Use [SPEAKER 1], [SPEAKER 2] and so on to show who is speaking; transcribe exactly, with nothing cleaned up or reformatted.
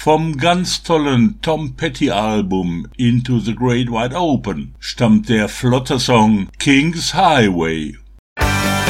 [SPEAKER 1] Vom ganz tollen Tom Petty Album Into the Great Wide Open stammt der flotte Song King's Highway